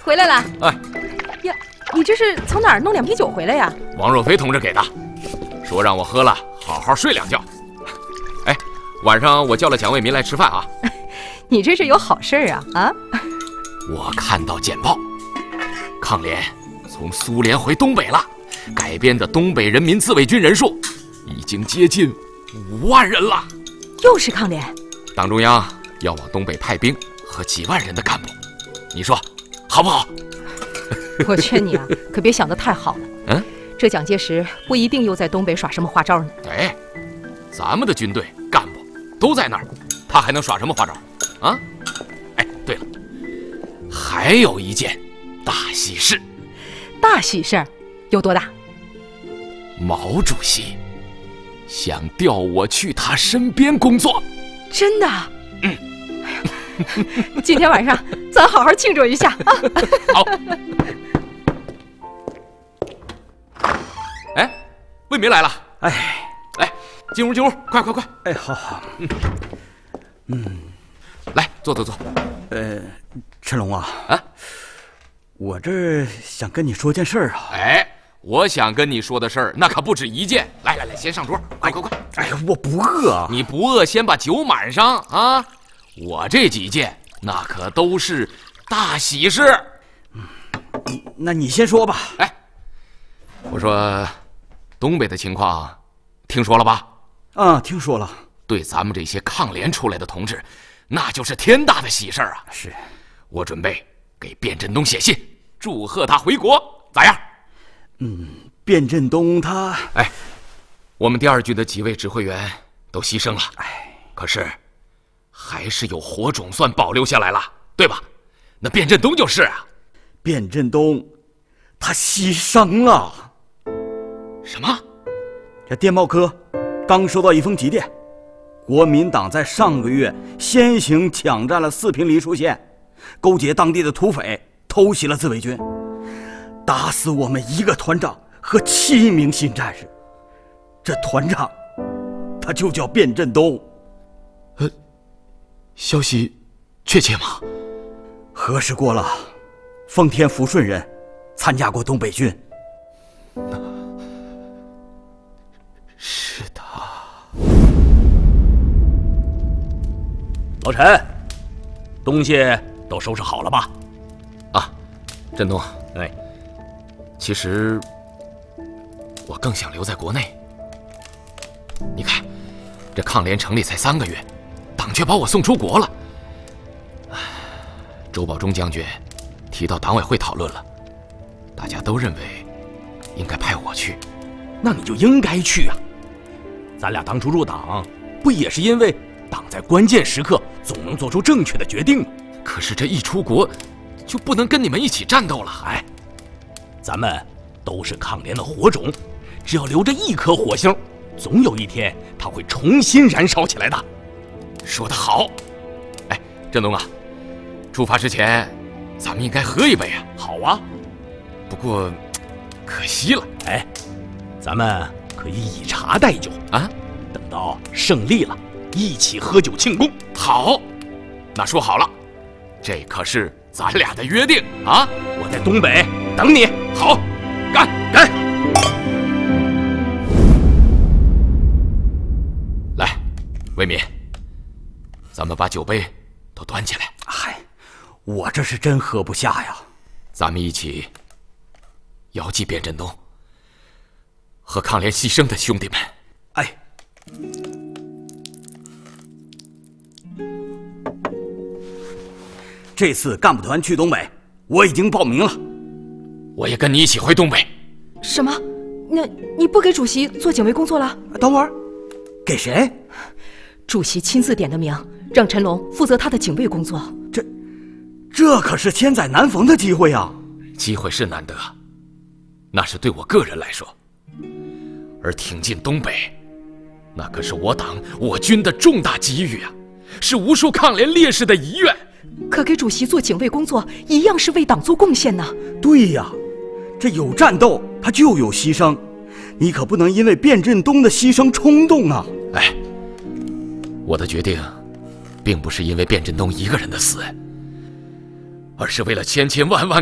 回来了。 哎， 呀，你这是从哪儿弄2瓶酒回来呀？ 王若飞同志给的，说让我喝了好好睡2觉。哎，晚上我叫了蒋卫民来吃饭啊。 你这是有好事啊？啊？ 我看到简报，抗联从苏联回东北了，改编的东北人民自卫军人数已经接近5万人了。 又是抗联？ 党中央要往东北派兵和几万人的干部，你说好不好？ 我劝你啊，可别想得太好了。 嗯， 这蒋介石不一定又在东北耍什么花招呢。 哎，咱们的军队干部都在那儿，他还能耍什么花招啊？哎，对了，还有一件大喜事。 大喜事儿有多大？ 毛主席想调我去他身边工作。 真的？嗯。今天晚上咱好好庆祝一下啊！ 好。哎，卫民来了。 哎， 来，进屋进屋，快快快！ 哎，好。 来，坐。 陈龙啊，我这想跟你说件事儿啊。 哎，我想跟你说的事儿那可不止一件。来，先上桌，快！ 哎呀，我不饿啊。 你不饿，先把酒满上啊！我这几件那可都是大喜事。 那你先说吧。 哎，我说，东北的情况听说了吧？ 啊，听说了。 对咱们这些抗联出来的同志，那就是天大的喜事啊！ 是， 我准备给卞振东写信，祝贺他回国，咋样？ 卞振东他…… 哎，我们第2军的几位指挥员都牺牲了，可是还是有火种算保留下来了，对吧？那卞振东就是啊。 卞振东，他牺牲了。 什么？ 这电报科刚收到一封急电，国民党在上个月先行抢占了4平梨树县，勾结当地的土匪，偷袭了自卫军，打死我们1个团长和7名新战士。这团长，他就叫卞振东。 消息确切吗？ 核实过了，丰田抚顺人，参加过东北军。 是他。 老陈，东西都收拾好了吧？ 啊，振东， 哎， 其实我更想留在国内。你看，这抗联成立才3个月，党却把我送出国了。周保中将军提到党委会讨论了，大家都认为应该派我去。 那你就应该去啊！咱俩当初入党，不也是因为党在关键时刻总能做出正确的决定吗？ 可是这一出国，就不能跟你们一起战斗了。 哎，咱们都是抗联的火种，只要留着一颗火星，总有一天它会重新燃烧起来的。 说得好。哎，振东啊，出发之前咱们应该喝一杯啊。 好啊， 不过可惜了。 哎，咱们可以以茶代酒啊， 等到胜利了一起喝酒庆功。 好，那说好了，这可是咱俩的约定啊！ 我在东北等你。 好，干！来，卫民，咱们把酒杯都端起来。 嗨，我这是真喝不下呀。 咱们一起遥祭卞振东和抗联牺牲的兄弟们。 哎，这次干部团去东北，我已经报名了。 我也跟你一起回东北。 什么？那你不给主席做警卫工作了？ 等会儿，给谁？ 主席亲自点的名，让陈龙负责他的警卫工作。 这可是千载难逢的机会啊！ 机会是难得，那是对我个人来说，而挺进东北，那可是我党我军的重大机遇啊，是无数抗联烈士的遗愿。 可给主席做警卫工作，一样是为党做贡献呢。 对呀，这有战斗，他就有牺牲，你可不能因为卞振东的牺牲冲动啊！ 哎，我的决定，并不是因为卞振东一个人的死，而是为了千千万万